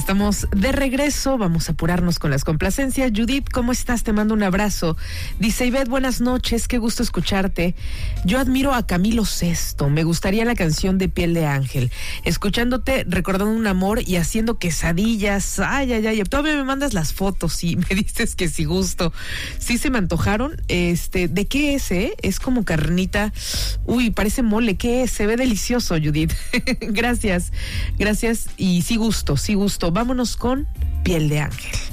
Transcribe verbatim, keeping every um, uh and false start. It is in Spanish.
Estamos de regreso, vamos a apurarnos con las complacencias. Judith, ¿cómo estás? Te mando un abrazo. Dice Ivette, buenas noches, qué gusto escucharte. Yo admiro a Camilo Sesto, me gustaría la canción de Piel de Ángel. Escuchándote, recordando un amor y haciendo quesadillas. Ay, ay, ay, todavía me mandas las fotos y me dices que sí gusto. Sí se me antojaron. Este, ¿de qué es, eh? Es como carnita. Uy, parece mole. ¿Qué es? Se ve delicioso, Judith. Gracias, gracias y sí gusto, sí gusto. Vámonos con Piel de Ángel.